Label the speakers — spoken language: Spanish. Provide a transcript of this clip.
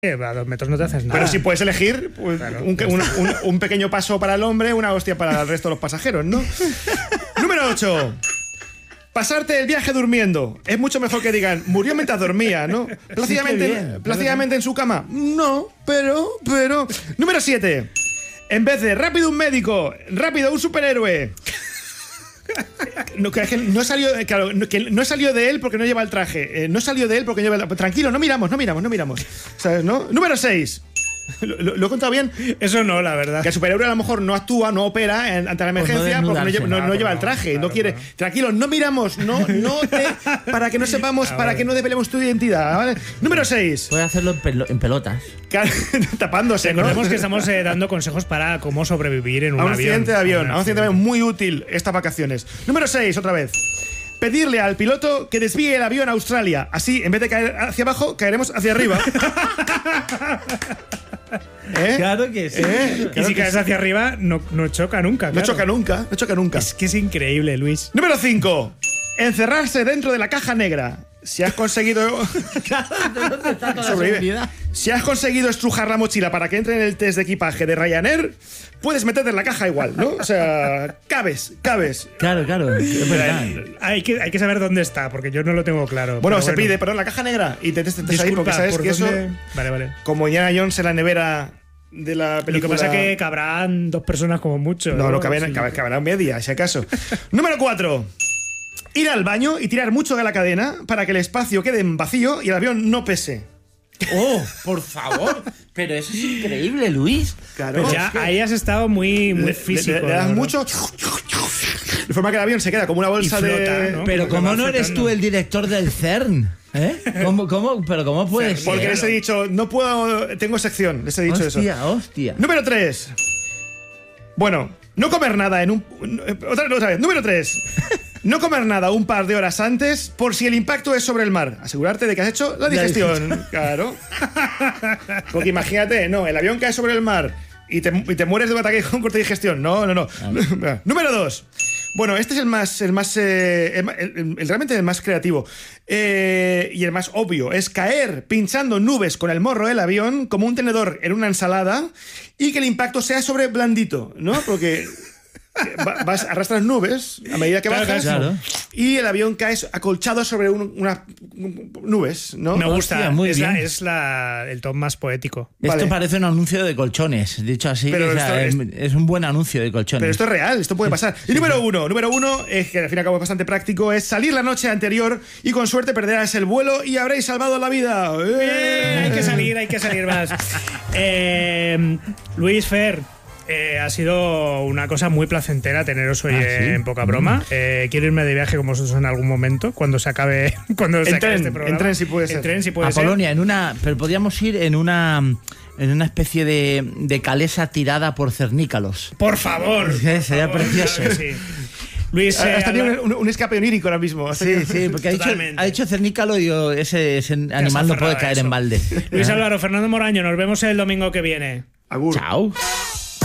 Speaker 1: A 2 metros no te haces nada.
Speaker 2: Pero si puedes elegir, pues, claro, un pequeño paso para el hombre, una hostia para el resto de los pasajeros, ¿no? Número 8. Pasarte el viaje durmiendo. Es mucho mejor que digan, murió mientras dormía, ¿no? Plácidamente en su cama. No, pero... Número 7. En vez de rápido un médico, rápido un superhéroe. No salió de él porque no lleva el traje. No salió de él porque lleva el... Tranquilo, no miramos. ¿Sabes, no? Número 6. ¿Lo he contado bien?
Speaker 1: Eso no, la verdad.
Speaker 2: Que el superhéroe a lo mejor no actúa, no opera ante la emergencia porque no lleva el traje. No quiere. Claro. Tranquilo, no miramos. Para que no sepamos, para que no desvelemos tu identidad, ¿vale? Número 6.
Speaker 3: Puede hacerlo en pelotas.
Speaker 2: Tapándose, ¿no?
Speaker 1: Recordemos que estamos dando consejos para cómo sobrevivir en un avión.
Speaker 2: Accidente de avión. A un accidente de avión muy útil estas vacaciones. Número 6, otra vez. Pedirle al piloto que desvíe el avión a Australia. Así, en vez de caer hacia abajo, caeremos hacia arriba.
Speaker 3: Claro que sí.
Speaker 1: Y si caes hacia arriba, no choca nunca.
Speaker 2: No choca nunca.
Speaker 1: Es que es increíble, Luis.
Speaker 2: Número 5. Encerrarse dentro de la caja negra. Si has conseguido... Si has conseguido estrujar la mochila para que entre en el test de equipaje de Ryanair, puedes meterte en la caja igual, ¿no? O sea, cabes.
Speaker 3: Claro.
Speaker 1: Hay que saber dónde está, porque yo no lo tengo claro.
Speaker 2: Bueno, se pide, perdón, la caja negra. Y te ahí, porque sabes que eso...
Speaker 1: Vale.
Speaker 2: Como Indiana Jones en la nevera de la película...
Speaker 1: Lo que pasa es que cabrán 2 personas como mucho.
Speaker 2: No, cabrán media, si acaso. Número 4. Ir al baño y tirar mucho de la cadena para que el espacio quede en vacío y el avión no pese.
Speaker 3: ¡Oh, por favor! Pero eso es increíble, Luis.
Speaker 2: Claro.
Speaker 1: Pues ya ahí has estado muy físico.
Speaker 2: Le das mucho... De forma que el avión se queda como una bolsa
Speaker 1: flota,
Speaker 2: de...
Speaker 1: ¿no?
Speaker 3: Pero ¿cómo no eres tú el director del CERN? ¿Cómo puede ser?
Speaker 2: Porque les he dicho, no puedo... Tengo sección, les he dicho eso.
Speaker 3: Hostia.
Speaker 2: Número 3. Bueno, no comer nada en un... Otra vez. Número 3. No comer nada un par de horas antes por si el impacto es sobre el mar. Asegurarte de que has hecho la digestión. Claro. Porque imagínate, el avión cae sobre el mar y te mueres de un ataque con corte de digestión. No. Número 2. Bueno, este es realmente el más creativo y el más obvio. Es caer pinchando nubes con el morro del avión como un tenedor en una ensalada y que el impacto sea sobre blandito, ¿no? Porque... arrastras nubes a medida que bajas y el avión cae acolchado sobre unas nubes, ¿no?
Speaker 1: Me gusta,
Speaker 3: muy bien.
Speaker 1: Es el top más poético.
Speaker 3: Esto parece un anuncio de colchones, dicho así. Pero es un buen anuncio de colchones.
Speaker 2: Pero esto es real, esto puede pasar. Y número uno, es que al fin y al cabo es bastante práctico, es salir la noche anterior y con suerte perderás el vuelo y habréis salvado la vida.
Speaker 1: Hay que salir más. Luis, Fer, ha sido una cosa muy placentera teneros hoy en Poca Broma. Quiero irme de viaje con vosotros en algún momento, cuando se acabe este programa.
Speaker 2: En tren, si puede ser.
Speaker 3: A Polonia, pero podríamos ir en una especie de calesa tirada por cernícalos.
Speaker 1: ¡Por favor!
Speaker 3: Sería precioso.
Speaker 1: Sí. Luis,
Speaker 2: has tenido un escape onírico ahora mismo.
Speaker 3: Sí, porque ha dicho cernícalo y ese animal no puede caer en balde.
Speaker 1: Luis Álvaro, Fernando Moraño, nos vemos el domingo que viene.
Speaker 2: Agur.
Speaker 3: Chao.